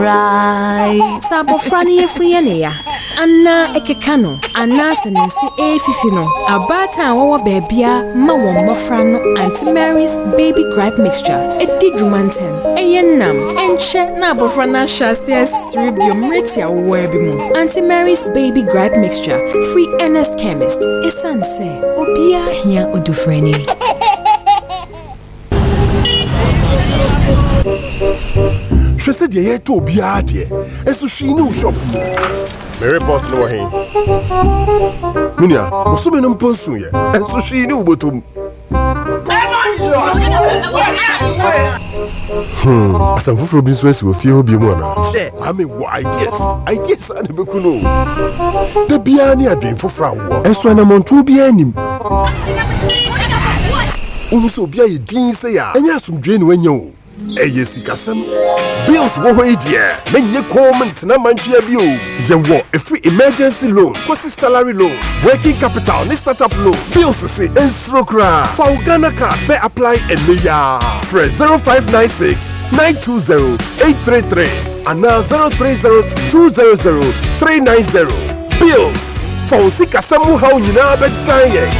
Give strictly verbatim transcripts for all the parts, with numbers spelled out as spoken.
Right. Sabo frani ye fuyene ya. Anna ekekano. Anna senensi e fifino. Abata wawa bebia ma womba frano Auntie Mary's baby gripe mixture. E di drumantem. E yenam. Enche na bofrana shasi esribio mretia webimu. Auntie Mary's baby gripe mixture. Free Ernest Chemist. Esanse. Obia hia odufreni. She said, "Ye to be out here." And so she knew shop. My report no way. Munya, Musumi no ponsu ye. And so she knew botum. Hmm. Asam fufuro bi so esi wo fie obi mu na. I mean, what ideas? Ideas are the bekuno. The bia ni adwen fufura wo. Enso na montu bia anim. Unso bia ye din se ya. Enya asumdwe ni wanya o. Eye sikasem bills wo ho idea menye comment na manchia bio ye wo a free emergency loan kosi salary loan working capital ni startup loan bills se ensrokra for Ghana card be apply and ya fresh zero five nine six nine two zero eight three three and now zero three zero two zero zero three nine zero bills for sikasem wo ha nyina be dan ye.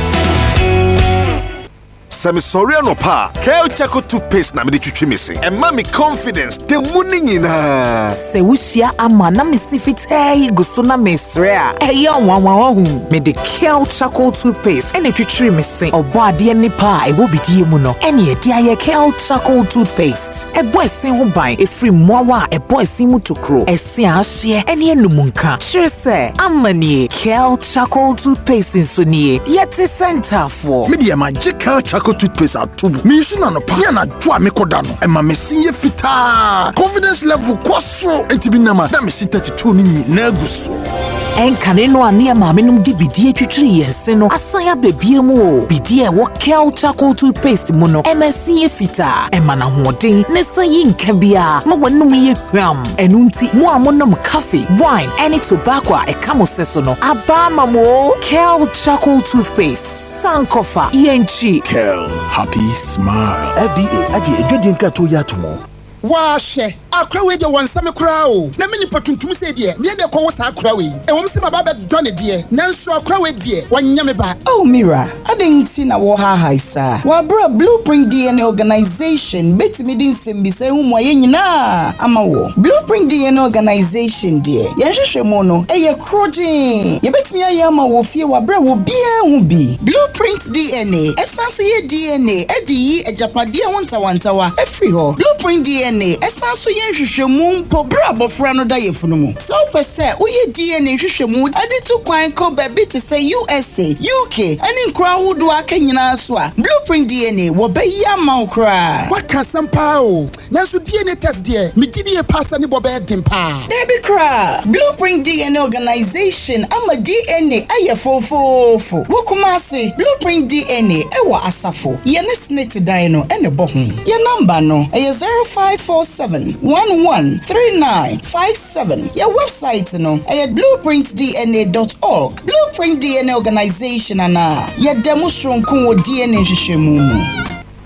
Sami sorry no pa. Kel Chaco toothpaste na me de twitwi me se. E ma me confidence the money nyina. Se wushia ama na me sifit hey go so na me sre a. E ye wanwan hu. Me de Kel Chaco toothpaste e na twitwi me se. Obo ade ni pa e wo bidie mu no. E na e dia ye Kel Chaco toothpaste. E boy sen ho ban e free moawa e boy sen mu tokro. E se ahye e na enumuka. Sure se amani Kel Chaco toothpaste so ni. Yet center for. Me de ma Kel Chaco toothpaste atubu. Me use na no pa na dwa me koda no. E ma me sinye fita. Confidence level kwaso entibi na ma. Na me sin thirty-two ni nyina aguso. Enkane no ane ma me num di bidie twitwiri yense no. Asan ya bebie mu o. Bidie wo Kel Chaco toothpaste mu no. E ma sinye fita. E ma na hoden ne sayi nka bia. Ma wanum ye hwam. Enu nti mo amonom cafe, wine, any tobacco e kamo seso no. Aba ma mo Kel Chaco toothpaste. Sankofa Yenchi Kel happy smile. F D A aje edwedin krato ya tomo. Wa hye akra we de wonsame kra o na me nipa tuntum se de me de ko wo sa akra we e wom se baba be do ne de nanso akra we de wanya me ba. Oh Mira, adenti na wo ha haisa wa bra Blueprint D N A organization betimi din sembisa hu mo ye nyina ama wo Blueprint D N A organization de ye hwehwe mo no e ye kroje ye betimi aye ama wo fie wa bra wo bia hu bi Blueprint D N A esanso ye D N A edi yi ejapade wonta wanta wa efri ho Blueprint D N A esanso ye hwehwemu mpo bra bofra no da yefunu mu so pese uye D N A hwehwemu ade to kwan ko ba bi te say U S A U K ani nkra wodo aka nyina so a Blueprint D N A wo ba ya ma nkra waka sampa o nanso D N A test de me gidi e passa ne bo ba dempa Debi kra Blueprint D N A organization ama D N A aye fofofo wokumase Blueprint D N A ewa asafo ye ne snete dan no ene bo ho ye number no e zero five four seven one one three nine five seven. Your website no at blueprint d n a dot org. Blueprint D N A organization ana. Your demonstration ko D N A hwehwemu.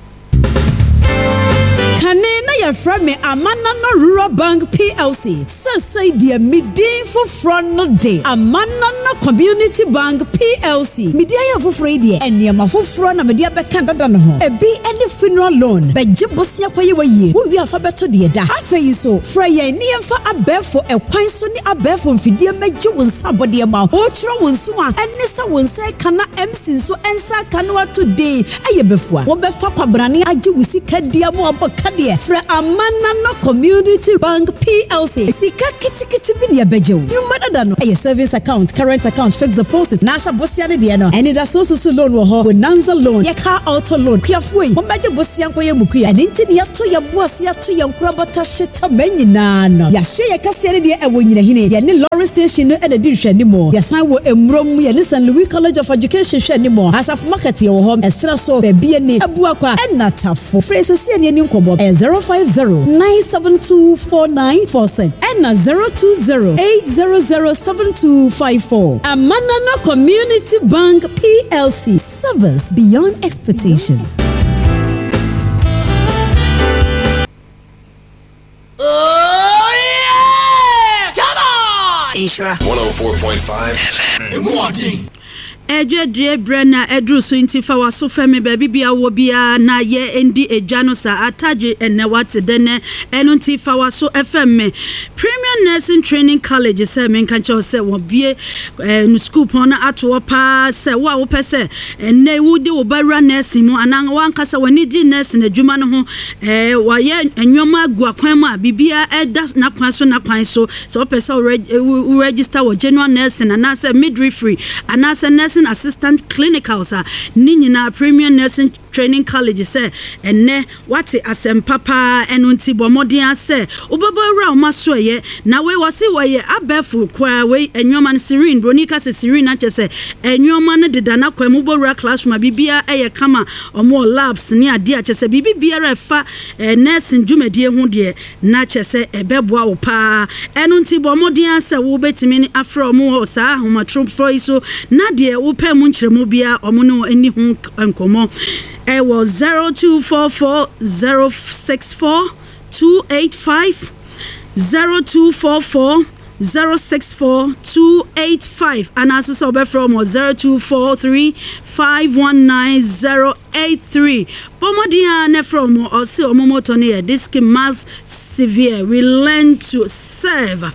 Kanena ya from me Amana no Rural Bank P L C. Say dear midin for front no day. Amana no Community Bank P L C. Media ya for free and yama for front na media bekanda dano ho. E be any funeral loan. Be jibosia kwa yewa ye. We have beto de da. Afa so fraya ni emfa abefo e kwan so ni abefo mfidie meje wonsa bode ma. O tro wonso a enesa wonsa kana M C so ensa kanwa today. Aye befo. Wo befa kwabrane age wusika dia mo aboka de. Fra Amana no Community Bank P L C. Sika kiti kiti bi ya beje wo. You mother da no. Aye savings account, current account, fixed deposit. Nasa bosia ne de no. Eni da so so loan wo ho. Bonanza loan, ye car auto loan. Kuafoi. Mo meje bosia nko ye mukuya. Eni nti ne yato ya boasia to ya nkura bata shita menyina no. Ya hye ye kase ne de ewo nyina hine. Ye ne Lawrence Station no e de hwe ni mo. Ya san wo emrom ye ne Saint Louis College of Education hwe ni mo. Asaf market ye wo ho. Esra so be bie ne abua kwa enatafo. Phrase se ne ni nkobo. zero five zero nine seven two four nine four six and zero two zero eight zero zero seven two five four. Amana no Community Bank P L C. Service beyond expectations. Oh yeah! Ishra one oh four point five Edre Brenna Edru so inti fa waso femi baby bia wo bia na ye endi ejano sa ataje enne wate dene eno nti fa waso F M Premium Nursing Training College se men kan cho se wo bie no school pon na ato pa se wo wo pese enne wo de wo barra nursing mu anan wan kasa wani di nursing adwuma no ho eh wa ye enwoma agu akwan mu a bibia eda na kwan so na kwan so se wo pese wo register wo general nursing and say midwifery and say assistant clinical sa ni nyina Premium Nursing Training College say enne wate asempapa eno nti bomodin ase obabawura o maso ye na we wose we abefu kwa we enwoma no serene bronika se serene ache se enwoma no deda na kwa mubawura classroom bibia eye kama omo labs ni ade ache se bibia refa nursing dwumadie ho de na ache se ebeboa wo pa eno nti bomodin ase wo betimi ni afro mo sa homatro fro so na de wo pa mu nkyeremu bia omo no ani hu enkomo it was zero two four four zero six four two eight five zero two four four zero six four two eight five and also sober from zero two four three five one nine zero eight three. Pomodia ne from or see omomotoni this mass severe. We learn to serve.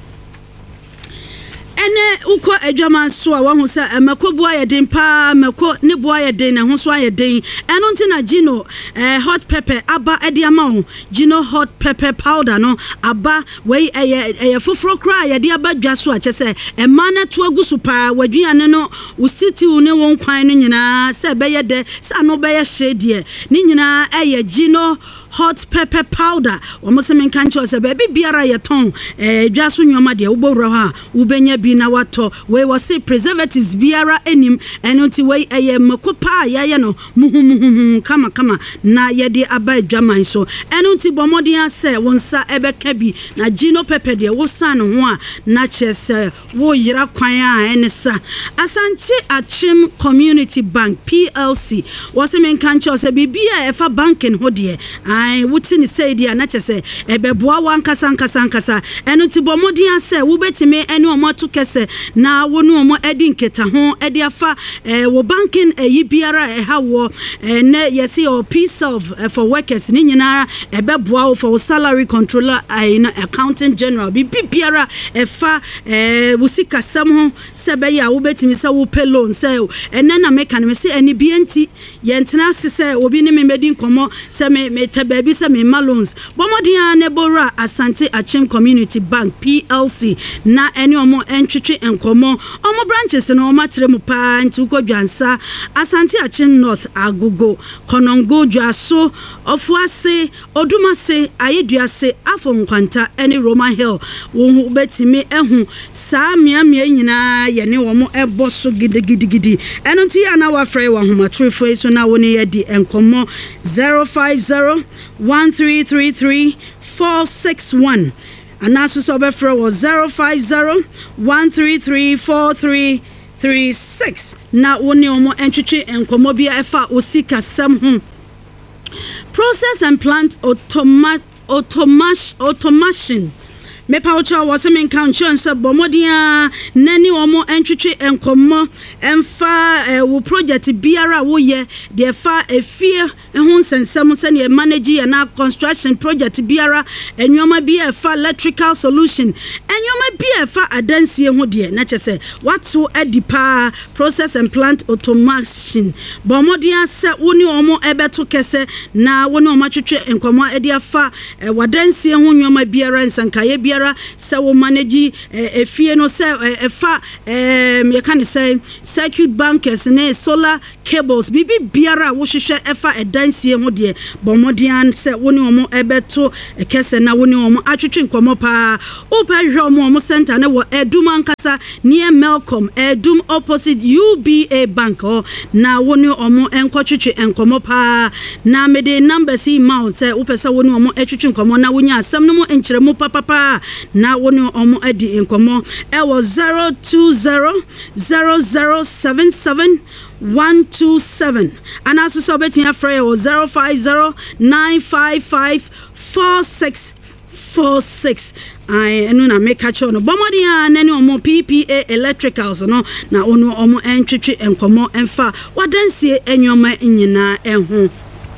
Ene uko edwama so a wahu sa emako bua ye den pa mako ne bua ye den na ho so aye den eno nti na Gino eh, hot pepper aba ede ama ho Gino hot pepper powder no aba we eye eye foforo kra ye de aba dwa so a chese e mana to agusu pa wadwiane no usiti une won kwan no nyina se be ye de sa no be ye hye ni nyina eye Gino hot pepper powder omo se men kan cho se be biara ye ton eh dwa so nwoma de wo bowro ha wo benya bi na wato we was say preservatives biara enim eno ti we eye makopa ya no muhumuhu kama kama na ye de aba adwaman so eno ti bomodin ase wonsa ebeka bi na Gino pepper de wo san ho a na chese wo yira kwan a enesa Asanche Achim Community Bank P L C was men kan cho se bibia e fa banking ho de ai wutini say dia na chese ebeboa wan kasa kasa kasa eno ti bomodin ase wo betime ene omoto kese na wonu omo edi nketa ho edi afa eh, wo banking eyi biara e ha wo eh, ne yesi o piece of eh, for workers ni nyina ebeboa for salary controller eh, na accountant general bi biara e fa eh, wusika sam ho se be ya wo betimi se wo pay loan se ene na meka na se eni bi enti ye ntena se obi ni me medi nkomo se me me baby se me loans bomodin ne bora Asante Achim Community Bank P L C na eni omo entwetwe enkomo omo branches no omo atre mu pa nti uko dwansa Asante Achim North Agogo Konongo Dwaso Ofuase Odumase Ayeduase Afo Nkwanta eni Roman Hill wo betimi ehu saa mia mia nyina ye ne omo eboso gidigidi eno nti ya na wa frɛ wa homatro fo so na woni ye di enkomo zero five zero one three three three four six one and also sobefro was zero five zero one three three four three three six na woni omo entwetwe enkomo bia efa osika sam ho process and plant automat automash automation me paucha was a men count insurance bomodia nani omo entwetwe enkomo emfa wo project biara wo ye de fa efie ehun sensem se ne manage na construction project biara enwoma bia fa electrical solution enwoma bia fa adansie ho de na chese watu edipa process and plant automation bomodia se woni omo ebeto kese na woni omo twetwe enkomo edi afa wadansie ho nwoma biara nsankaye biara se wo manage efie no se efa em ye kan say circuit bankers ne solar cables bibi biara wo hwehwe efa edansie ho de bomodian se woni omo ebeto ekese na woni omo atwetwe nkomo pa opa hwe omo omo center ne wo Edum ankasa near Melcom Edum opposite U B A bank o na woni omo enkotwetwe enkomo pa na mede number si mount se opesa woni omo atwetwe nkomo na wonya asam no mo enkyeremu papa pa na woni omo adi enkomo e was zero two zero zero zero seven seven one two seven and also so betting afraid was zero five zero nine five five four six four six ai enu na make catch on bomodi an nani omo P P A electricals no na onu omo entwetwe enkomo emfa wadansie enwoma nyina eho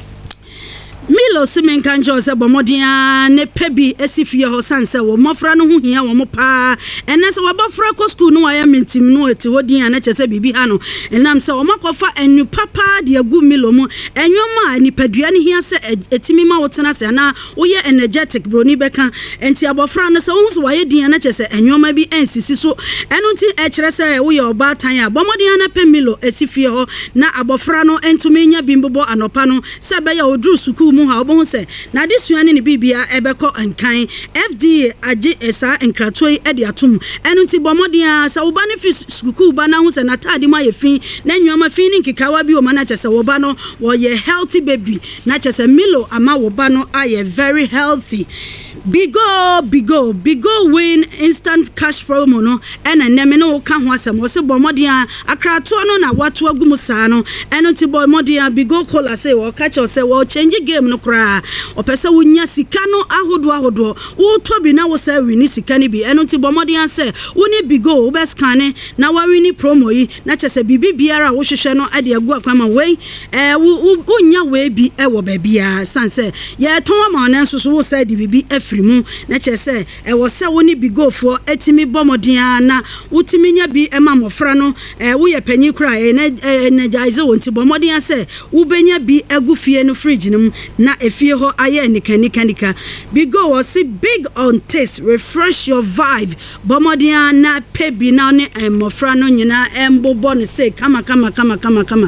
Milo Simen Kanjo se bomodia ne pebi esifie ho sanse wo mofra no ho hia wo mo pa ene se wo bofra ko school no aya mentim no eti hodin ana chese bibi ha no enam se wo makofa enu papa de agu Milo mu enwoma ni padua ne hia se etimi ma wotena se na wo ye energetic broni beka enti abofra no se wo so waye din ana chese enwoma bi ensisi so enu nti e kire se wo ye oba tan ya bomodia na pe Milo esifie ho na abofra no entumi nya bimbobo anopa no se be ya odru suku mu ha obo se na de suane ne bibia ebeko enkan F D A age esa enkratoi e de atom enu nti bomodia sa wo ba ne fi suku ba na ho se na tade ma ye fin na nwoma fin ni nkikawa bi o ma na chese wo ba no wo ye healthy baby na chese Milo ama wo ba no aye very healthy Bigo, bigo, bigo win instant cash promo no ena neme no ka ho asem wo se bomodia akrato no na watu agumu saa no eno ti bomodia bigo kola se wo ka che se wo change game no kra opese wo nya sika no ahodo ahodo wo tobi na wo se wini sika ni bi eno ti bomodia se wo ni bigo wo be scan na wa wini promo yi na che se bibi biara wo hwehwe no ade agu akwama we eh wo nya we bi e wo ba bia sanse ye ton ma na nso so wo se di bibi frimu na chese e wo se woni bigo fo etimi bomodin na utimi nya bi ema mofra no e wo ye panyi kura e na energize wonti bomodin se wo benya bi agufie no fridge nim na efie ho aye nikanika nika bigo was big on taste refresh your vibe bomodin na pebi na ne mofra no nyina embobo ne se kama kama kama kama kama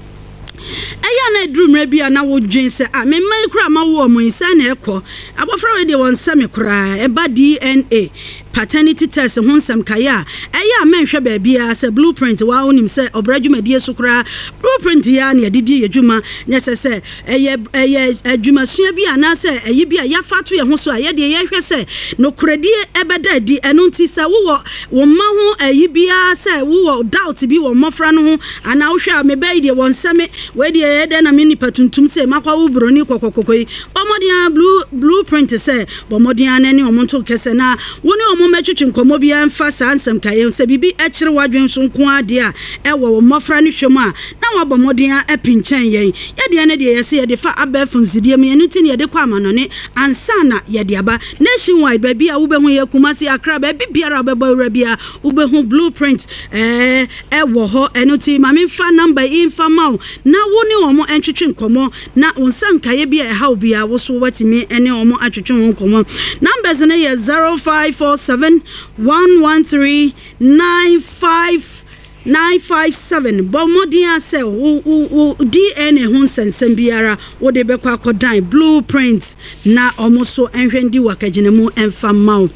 Eya na edrumre bia na wo dwen se a me mai kura ma wo mo insa na ekọ abofra we de won sa me kura e ba D N A paternity test honsam kaya eya menhwe ba bia se blueprint wa onim se obradwumadie so kura blueprint ya na yedidi yedwuma nya se se eye eye adwuma sua bia na se eyi bia ya fato ye ho so a ye de ye hwe se no kuradie ebeda di enu nti se wo wo ma ho eyi bia se wo doubt bi wo mofra no ho ana wo hwe a me ba ide won same we de ye de na mini patuntum se makwa wo broni kokokokoi bomodia blue blueprint se bomodia na ni omonto kese na woni omo metwetwe nkomo bia mfa sansam kaye se bibi e kire wadwen so nko ade a e wo mofra ni hwem a na wa bomodia e pinchen yen ye de na de ye se ye de fa abefun sidie me enu ti ne ye de kwa amanone ansa na ye de aba nationwide ba bia wo be hu ye Kumasi Accra ba bibiara ba ba wura bia wo be hu blueprint eh e wo ho enu ti ma me fa number infa ma na woni omo entwetwe nkomo na onsanka ye bia e haw bia wo so watimi ene omo atwetwe nkomo numbers na ye zero five four seven one one three nine five nine five seven bomodia se o D N A hun sensem biara wo de bekwa akodan blueprint na omo so enhwendi wakagene mu emfa maw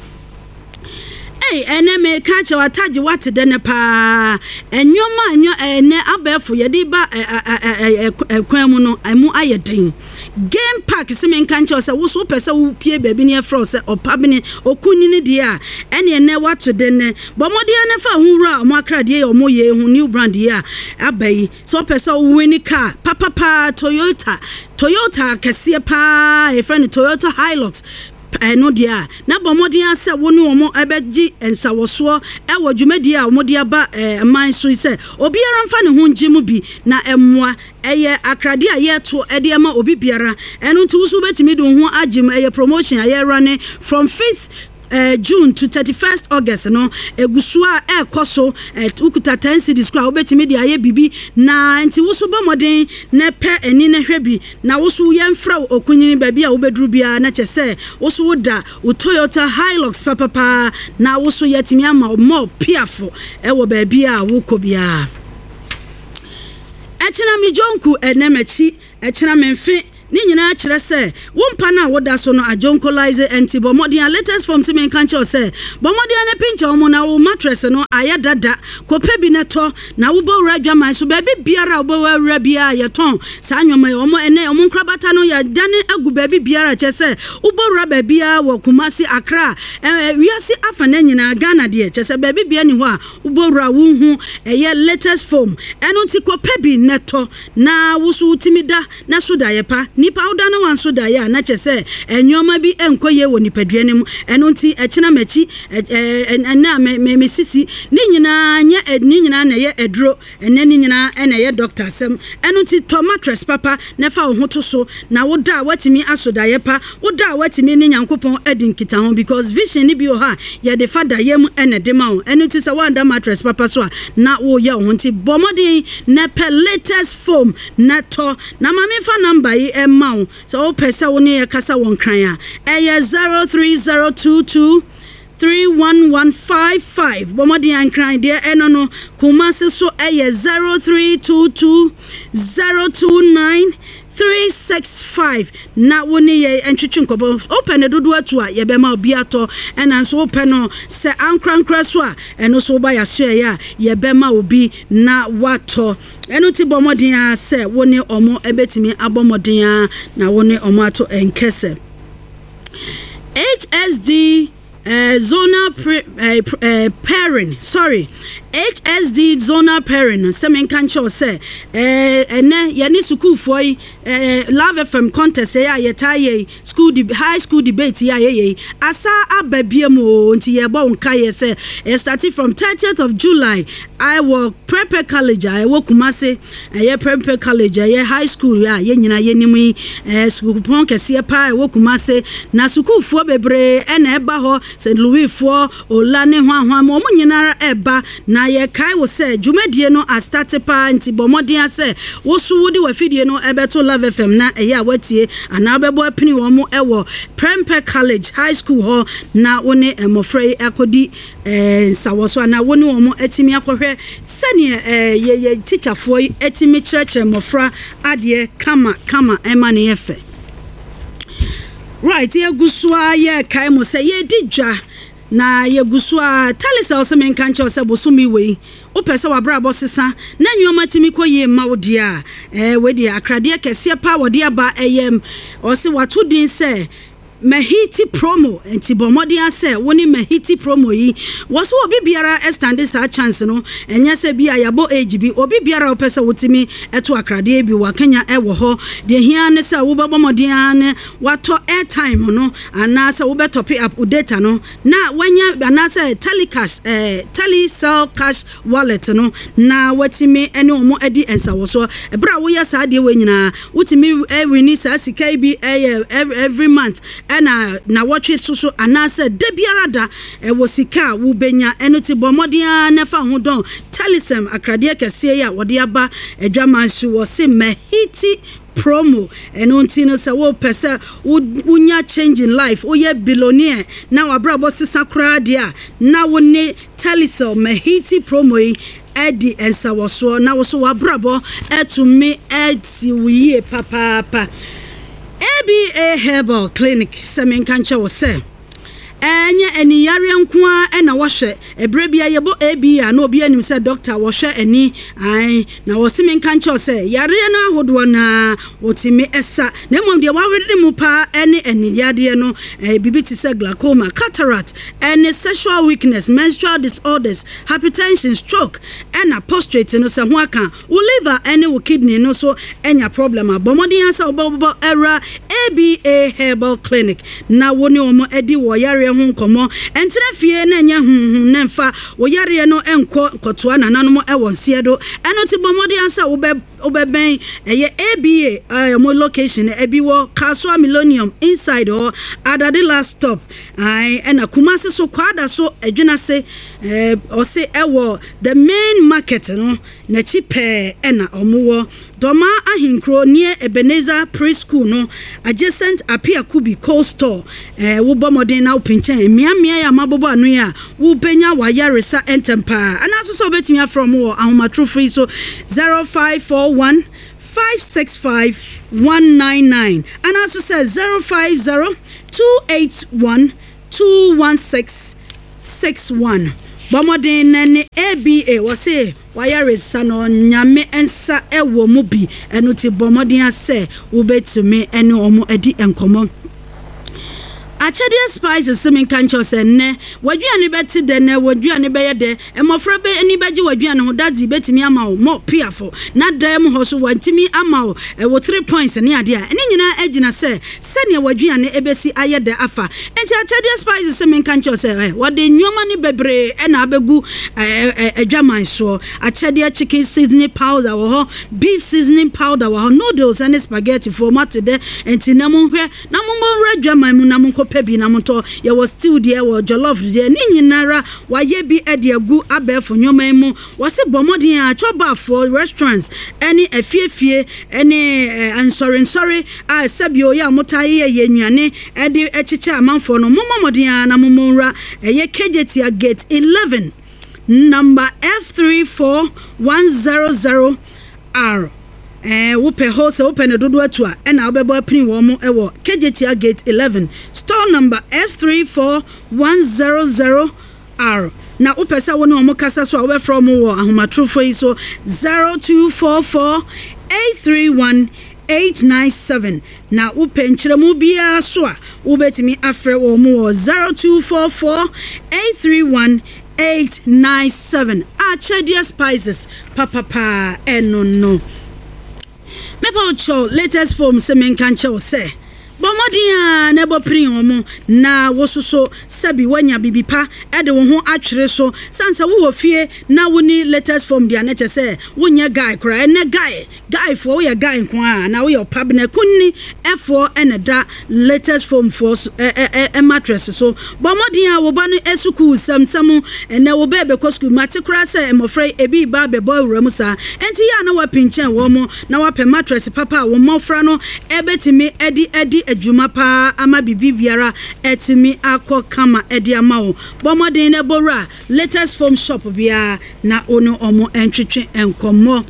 Hey, ene me catch your tag what then pa and your man your ene abefo ye de ba kwan mu no amu ayedin game park semen kan che say wo so pese wo pie baby ne fro say opabene okuni ne de a ene ene what then bomode ene fa hunra omo akra de omo ye hu new brand ye a abai so pese wo win car papa pa Toyota Toyota kese pa e friend Toyota Hilux eno dia na bomodi ase woni omo ebeji ensawoso e wodwumadi a omodi aba man so se obiara mfa ne ho ngimu bi na emmoa eye akrade a ye to e de ma obi biara eno nti wusu betimi de ho agim eye promotion aye running from fifth Uh, June to thirty-first August no egusua e koso ukuta ten cities kwa obetimi de aye bibi na nti wusu bomodin na pe eni na hwebi na wusu yemfra okunyin baby a obedru bia na chese wusu woda Toyota Hilux papa pa na wusu yetimi ama mo piafo e wo baby a wukobia echina mi jonku enemechi echina menfe ni nyina kire se wompa na woda so no ajonkolize enti bomodian latest form semen kanche se bomodian ne pinche omo na wo mattress no ayadada kope bi neto na wo bo radwaman so baby biara wo bo wura bia ye ton sa anwoma omo ene omo nkrabata no ya dane agu baby biara che se wo bo wura baby a wo Kumasi Accra wiase afa na nyina Ghana de che se baby bia ni ho a wo bo wura wo hu eye latest form eno ti kope bi neto na wo so timida na so da ye pa ni powder no wan so da ya na che se enyoma bi enkoye wo nipadua ne mu eno nti echena machi na me me sisi ni nyina nya ni nyina na ye edro ene ni nyina ene ye doctor sem eno nti tomatres papa na fa wo hoto so na wo da watimi asoda ye pa wo da watimi ni nyankopon edi nkita ho because vision ni bi o ha ye de fada ye mu ene de ma ho eno nti se wanda mattress papa so na wo ye ho nti bomodin na pe latest foam na to na mame fa number yi e ma ho so o pesa wo ne ye kasa won kran a e zero three zero two two three one one five five bomodin an kran de eno no kumase so e zero three two two zero two nine three six five na woni ye entwetwe nkobo open dodo atu a ye be ma obi ato ena so open no se ankrankra so a eno so ba ya so ya ye be ma obi na wato eno ti bomodin a se woni omo ebetimi abomodin a na woni omo ato enkese H S D uh, zonal pre, uh, uh, pairing sorry H S D zonal pairing semen kan cho say eh ene ye ni school for eh Love F M contest ya ye taye school high school debate ya ye asa ababiem o nti ye bo nka ye say it started from thirtieth of July I work Prep College I work Kumase eh Prep College ye high school ya ye nyina ye nimu eh school pon kese pa I work Kumase na school for bebre ena eba ho Saint Louis for olane hwan hwan mo nyina eba na ye kai wo say dwumadie no a start pa nti bomodin ase wo so wodi wafidie no ebeto Love F M na eya watie ana bebo apini wo mo ewo Prempeh College High School ho na woni emofrey akodi eh sawoso na woni wo mo etimi akohwe sane eh ye teacher fo etimi church emofra ade kama kama emane efe right ye gusua ye kai mo say ye didwa na ye gusua talisa osemen kanche osebosumi we opese wabra bosesa na nyoma timi koye mawde a eh we de akrade kese pa wode aba eyem ose watudin se Mahiti promo enti bomodi ase woni Mahiti promo yi woso obi biara estande sa chance no enya se bia yabo age bi obi biara opese wotimi eto akrade bi wa Kenya ewo ho de hia ne se wo bomodi ane wato airtime no ana se wo beto pay up data no na wanya ana se telecash eh telecell cash wallet no na watimi ene omo edi ensa woso ebra wo ya sa de we nyina wotimi every ni sa sika bi every month na na watch so so anase de biara da e wo sika wo benya enoti bomodia na fa ho don telisem akrade kese ya wode aba adwaman so wo se Mahiti promo enonti no se wo pese unya change in life wo ye billionaire na wabrabo sisa kra dia na wo ne telisem Mahiti promo yi edi ensa wo so na wo so wabrabo etumi eti wiye papa papa A B A Herbal Clinic semen kanche wo se enye eni yare nkoa ena wo hwe ebrebia yebo A B A na obi anim se doctor wo hwe eni ai na wo semen kanche wo se yare na ahodo na wotimi esa na mom de wawede mu pa eni eni yade no bibiti se glaucoma cataract eni sexual weakness menstrual disorders hypertension stroke ena prostate no se ho aka wo liver eni wo kidney no so enya problem abomodi ansa obobo era A B A Herbal Clinic na woni omo edi wo yare ho nkomo entere fie na nya hunhun na mfa wo yare no enko kotoa nananom e wonse do eno ti bomodi ansa wo be obeben eye A B A mo location e bi wo Kaswa Millennium inside or adade last stop ai ena Kumasi so kwada so adwena se eh o se e wo the main market no na chipe ena omowo Doma ahinkro near Ebenezer Preschool no adjacent Apia Kubi Cold Store eh wo bomodin na opinchen mia mia ya mabobo anu ya wo benya wa yaresa entempa ana so so betimi from wo ahomatro free so zero five four one five six five one nine nine and also says zero five zero two eight one two one six six one bomodin nani A B A wase wayaresa no nyame ensa ewo mu bi eno ti bomodin ase wo betumi ene omo edi enkomo Achede spices semen kancho se ne waduane beti de ne waduane beye de emofra be ani beji waduane ho dadzi betimi ama wo mo piafo na dam ho so wantimi ama wo e wo three points ne ade a ene nyina agina se se ne waduane ebesi aye de afa enti achede spices semen kancho se eh wode nyoma ne bebre e na abegu adwaman so achede chicken seasoning powder wo ho beef seasoning powder wo ho noodles and spaghetti format de enti na mo hwe na mo mo adwaman mu na mo kopebi na mo to ye was still there wo jollof de ni nyinara wa ye bi e de agu abefo nyoma mu wo se bomodin a choba for restaurants any efiefie any ansori sorry a sabio ya motaye ye nnuane e de echiche amanfo no momomodin a na momonra e ye Kejetia gate eleven number F three four one zero zero R eh wo pe ho se wo pe ne dodo atu a e na obebo apini wo mo e wo Kejetia gate eleven store number F three four one zero zero R na wo pesa wo ne wo kasa so a we from wo ahomatrofo yi so zero two four four eight three one eight nine seven na wo penchire mu bia so a wo betimi afre wo mo zero two four four eight three one eight nine seven Achede spices papa pa eno no mepa cho latest form semen kanche say Bomodia nebo pri homo na wososo sabi wanya bibipa ede wo ho atwere so sansa wo fie na woni latest form dia na chese wonya guy kra na guy guy for we guy nko a na we pab na kunni efo ene da latest form for e e mattress so bomodia wo ba no esuku samsam na wo be be kosku matikra se emofrey ebi ba be boy wura musa enti ya na wa pinchen wo mo na wa pe mattress papa wo mofra no ebetimi edi edi adwuma pa ama bibibiara etimi akọ kama edi ama wo bomodin ne bora latest form shop bia na ono omo entwetwe enkomo.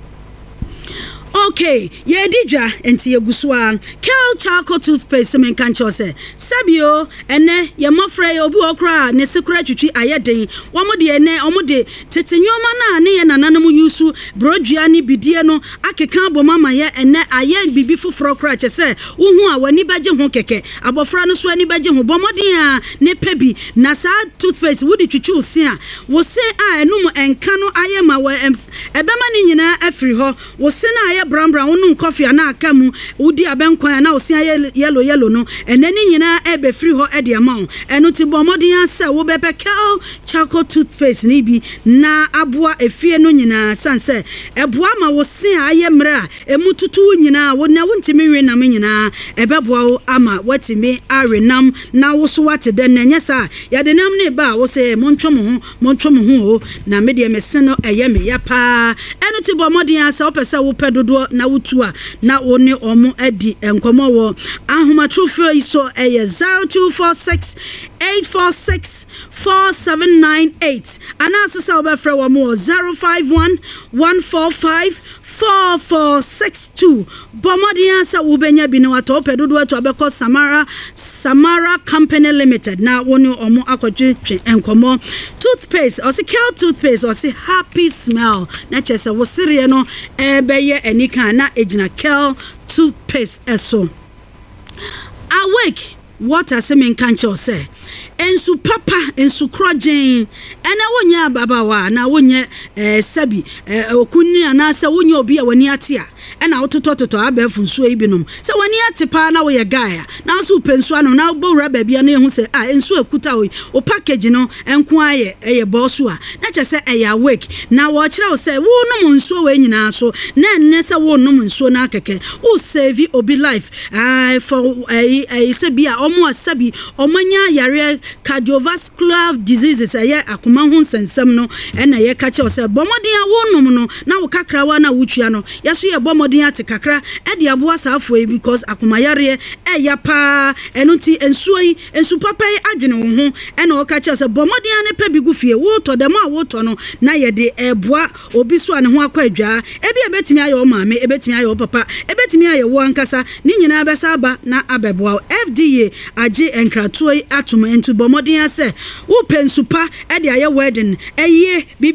Okay, ye dija enti yeguswa Kel charcoal toothpaste semen kancho se sabio ene ye mofre obi okra ne sekura twitwi ayeden womode ene omode tetenyoma na ne ye nananum yusu brodua ni bidie no akeka bomama ye ene aye bibi foforo kra chese uhu a wani baje ho keke abofra no so ani baje ho bomodin a ne pebi na sa toothpaste wudi twitwi osi a wo se a enum enka no aye ma we ems ebema ni nyina afiri ho wo se na aye brown brown wonu coffee na akamu udi abenkwan na osia yellow yellow no enani nyina ebe free ho e de amount eno ti bomodin asa wo bebe Kel charcoal toothpaste ni bi na aboa efie no nyina sanse eboa ma wo se aye mra emututu nyina wo na wontimi we na nyina ebeboa wo ama watimi arenam na wo so wate de na nyesa ya de nam ne ba wo se montwom ho montwom ho na me de meseno eye me ya pa eno ti bomodin asa wo pese wo pedodo na wutua na one omo edi enkomo wo ahomatrofo iso eye zero two four six eight four six four seven nine eight anaso sa obefra wo mo zero five one one four five four four six two bomodian sa ubenya bi na wato pedodo ato abeko Samara Samara Company Limited na one omo akodwe enkomo toothpaste or say Kel toothpaste or say happy smell na chese wo sire no ebeye enika na ejina Kel toothpaste eso awake water semen kancho say ensu papa ensu krojen ena wonya babawa na wonye eh, sabi eh, okunni anase wonya obi a wani atia ena ototototo abefu nsuo ibinom se wani atipa na wo ye gaia na so pensu ano na bowra babia na ehu se ah ensu akuta o o package no enko aye eye boso a na che se eye awake na wo kire o se wo nom nsuo we nyina so na enne se wo nom nsuo na akeke wo save obi life ah for eh eh se bia omo asabi omanya yare cardiovascular diseases eye akoma ho nsensem no ena ye ka che o se bomodin a wo nom no na wo kakra wa na wutua no yeso ye bomodin ate kakra e de aboa saafo e because akomayare e ya pa eno ti ensuo yi ensu papa yi adwene wo ho ena wo ka che se bomodin ane pa bigu fie wo to dem a wo to no na ye de eboa obi so ane ho akwadwa e bi ebetimi aye o maame ebetimi aye o papa ebetimi aye wo ankasa ni nyina besa aba na abeboa F D A age enkratoyi atuma entu bomodin ase wo pensupa e de aye wedding eye